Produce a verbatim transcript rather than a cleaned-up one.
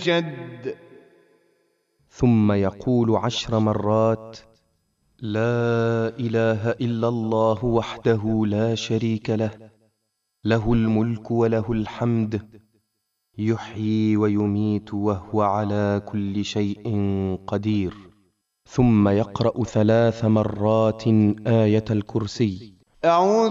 جد. ثم يقول عشر مرات: لا إله إلا الله وحده لا شريك له، له الملك وله الحمد، يحيي ويميت وهو على كل شيء قدير. ثم يقرأ ثلاث مرات آية الكرسي. أعوذ